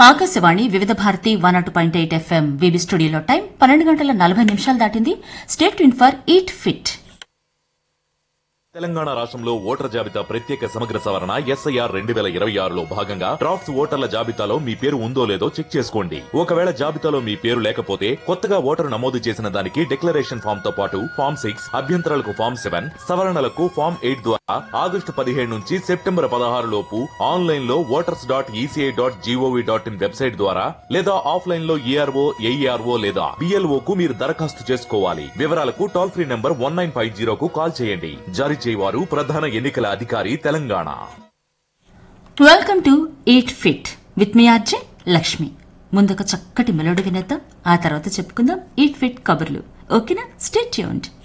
ఆకాశవాణి వివిధ భారతి 102.8 FM వివి స్టూడియోలో time 12:40 దాటింది. State tune for eat fit. Telangana రాష్ట్రంలో ఓటర్ జాబితా ప్రత్యేక సమగ్ర సవరణ ఎస్ఐఆర్ 2026లో భాగంగా డ్రాఫ్ట్స్ ఓటర్ల జాబితాలో మీ పేరు ఉందో లేదో చెక్ చేసుకోండి. ఒకవేళ జాబితాలో మీ పేరు లేకపోతే కొత్తగా ఓటరు నమోదు చేసిన దానికి డిక్లరేషన్ ఫామ్ తో పాటు ఫామ్ 6, అభ్యంతరాలకు ఫామ్ 7, సవరణలకు ఫామ్ 8 ద్వారా ఆగస్టు 15 నుంచి సెప్టెంబర్ 16 లోపు ఆన్లైన్ లో voters.eci.gov.in వెబ్సైట్ ద్వారా లేదా ఆఫ్లైన్ లో ఏఆర్ఓ, ఏఈఆర్ఓ లేదా బిఎల్ఓ కు మీరు దరఖాస్తు చేసుకోవాలి. వివరాలకు టోల్ ఫ్రీ నంబర్ 1950 కు కాల్ చేయండి. జారీ చేయవారు ప్రధాన ఎన్నికల అధికారి Telangana. Welcome to eat fit with me RJ Lakshmi. ముందొక చక్కటి మెలోడీ వినేద్దాం, ఆ తర్వాత చెప్పుకుందాం ఈట్ ఫిట్ కబుర్లు. ఓకేనా? Stay tuned.